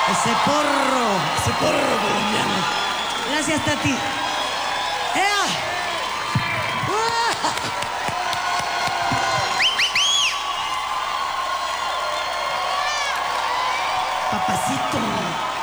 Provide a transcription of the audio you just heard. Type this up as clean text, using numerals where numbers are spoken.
Ese porro colombiano. Gracias, Tati. ¡Ea! ¡Uah! Papacito.